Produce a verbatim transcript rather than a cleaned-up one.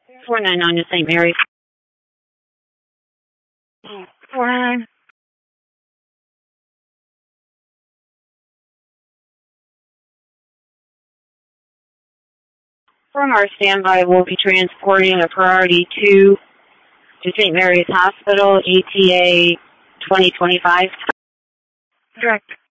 four nine nine to Saint Mary's. four nine. From our standby, we'll be transporting a priority two to Saint Mary's Hospital, E T A twenty twenty-five. Direct.